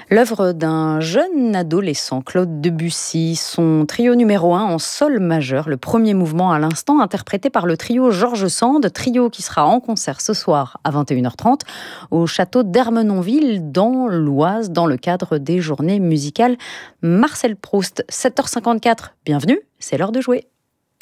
L'œuvre d'un jeune adolescent, Claude Debussy, son trio numéro 1 en sol majeur, le premier mouvement à l'instant, interprété par le trio Georges Sand, trio qui sera en concert ce soir à 21h30 au château d'Ermenonville dans l'Oise, dans le cadre des journées musicales Marcel Proust. 7h54, bienvenue, c'est l'heure de jouer.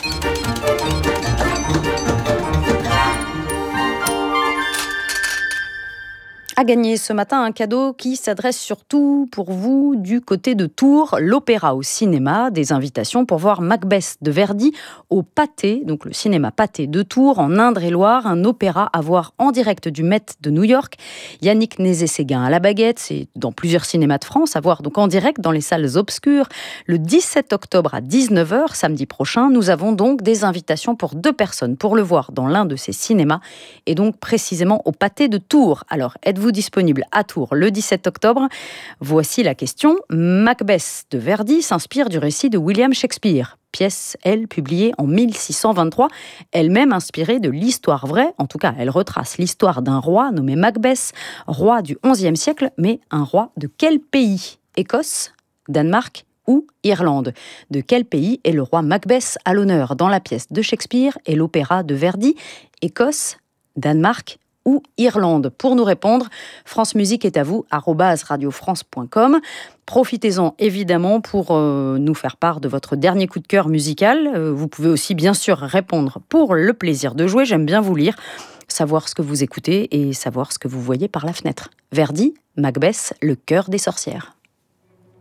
À gagner ce matin un cadeau qui s'adresse surtout pour vous du côté de Tours, l'opéra au cinéma, des invitations pour voir Macbeth de Verdi au Pathé, donc le cinéma Pathé de Tours en Indre-et-Loire, un opéra à voir en direct du Met de New York. Yannick Nézet-Séguin à la baguette, c'est dans plusieurs cinémas de France, à voir donc en direct dans les salles obscures. Le 17 octobre à 19h, samedi prochain, nous avons donc des invitations pour 2 personnes pour le voir dans l'un de ces cinémas et donc précisément au Pathé de Tours. Alors, êtes-vous disponible à Tours le 17 octobre? Voici la question. Macbeth de Verdi s'inspire du récit de William Shakespeare. Pièce, elle, publiée en 1623, elle-même inspirée de l'histoire vraie. En tout cas, elle retrace l'histoire d'un roi nommé Macbeth, roi du XIe siècle, mais un roi de quel pays? Écosse, Danemark ou Irlande? De quel pays est le roi Macbeth à l'honneur dans la pièce de Shakespeare et l'opéra de Verdi? Écosse, Danemark ou Irlande? Pour nous répondre, France Musique est à vous, @radiofrance.com. Profitez-en évidemment pour nous faire part de votre dernier coup de cœur musical. Vous pouvez aussi bien sûr répondre pour le plaisir de jouer. J'aime bien vous lire, savoir ce que vous écoutez et savoir ce que vous voyez par la fenêtre. Verdi, Macbeth, le cœur des sorcières.